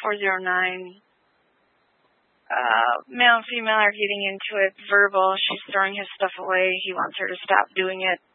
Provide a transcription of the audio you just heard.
409. Male and female are getting into it. Verbal. She's throwing his stuff away. He wants her to stop doing it.